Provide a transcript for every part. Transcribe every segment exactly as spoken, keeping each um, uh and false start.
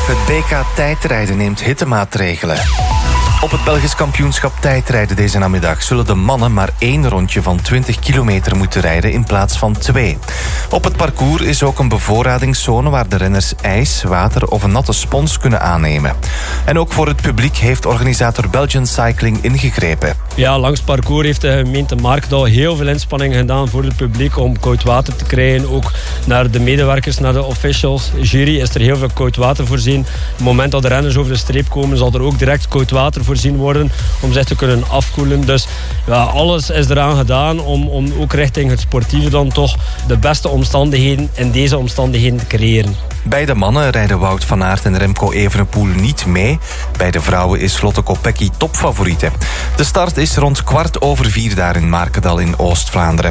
Het B K tijdrijden neemt hittemaatregelen. Op het Belgisch kampioenschap tijdrijden deze namiddag zullen de mannen maar één rondje van twintig kilometer moeten rijden in plaats van twee. Op het parcours is ook een bevoorradingszone waar de renners ijs, water of een natte spons kunnen aannemen. En ook voor het publiek heeft organisator Belgian Cycling ingegrepen. Ja, langs het parcours heeft de gemeente Markdal heel veel inspanningen gedaan voor het publiek om koud water te krijgen. Ook naar de medewerkers, naar de officials, jury is er heel veel koud water voorzien. Op het moment dat de renners over de streep komen zal er ook direct koud water voorzien worden om zich te kunnen afkoelen. Dus ja, alles is eraan gedaan om, om ook richting het sportieve dan toch de beste omstandigheden in deze omstandigheden te creëren. Bij de mannen rijden Wout van Aert en Remco Evenepoel niet mee. Bij de vrouwen is Lotte Kopecky topfavoriete. De start is rond kwart over vier daar in Markendal in Oost-Vlaanderen.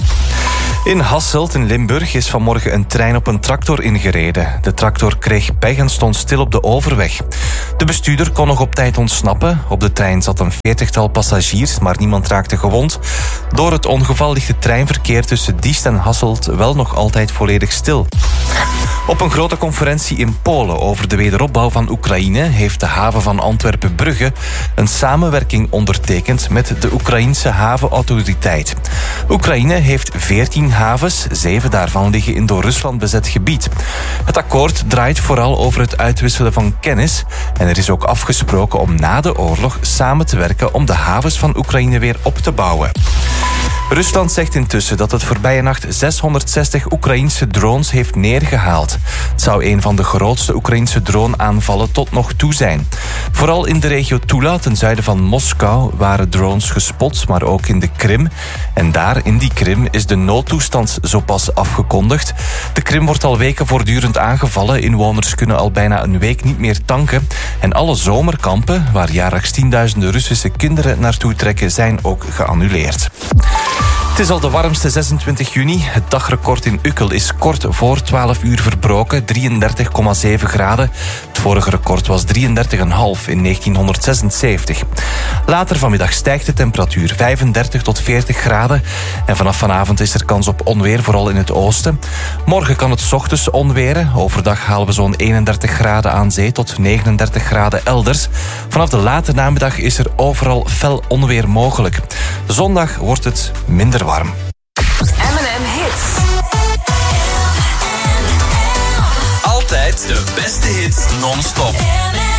In Hasselt in Limburg is vanmorgen een trein op een tractor ingereden. De tractor kreeg pech en stond stil op de overweg. De bestuurder kon nog op tijd ontsnappen. Op de trein zat een veertigtal passagiers, maar niemand raakte gewond. Door het ongeval ligt het treinverkeer tussen Diest en Hasselt wel nog altijd volledig stil. Op een grote conferentie in Polen over de wederopbouw van Oekraïne heeft de haven van Antwerpen-Brugge een samenwerking ondertekend met de Oekraïense havenautoriteit. Oekraïne heeft veertien havens, zeven daarvan liggen in door Rusland bezet gebied. Het akkoord draait vooral over het uitwisselen van kennis en er is ook afgesproken om na de oorlog samen te werken om de havens van Oekraïne weer op te bouwen. Rusland zegt intussen dat het voorbije nacht zeshonderdzestig Oekraïense drones heeft neergehaald. Het zou een van de grootste Oekraïense drone-aanvallen tot nog toe zijn. Vooral in de regio Tula, ten zuiden van Moskou, waren drones gespot, maar ook in de Krim. En daar, in die Krim, is de noodtoestand zo pas afgekondigd. De Krim wordt al weken voortdurend aangevallen. Inwoners kunnen al bijna een week niet meer tanken. En alle zomerkampen, waar jaarlijks tienduizenden Russische kinderen naartoe trekken, zijn ook geannuleerd. Het is al de warmste zesentwintig juni. Het dagrecord in Ukkel is kort voor twaalf uur verbroken, drieëndertig komma zeven graden. Het vorige record was drieëndertig komma vijf in negentienhonderdzesenzeventig. Later vanmiddag stijgt de temperatuur vijfendertig tot veertig graden. En vanaf vanavond is er kans op onweer, vooral in het oosten. Morgen kan het 's ochtends onweren. Overdag halen we zo'n eenendertig graden aan zee tot negenendertig graden elders. Vanaf de late namiddag is er overal fel onweer mogelijk. Zondag wordt het minder warm. M en M Hits. Altijd de beste hits non-stop.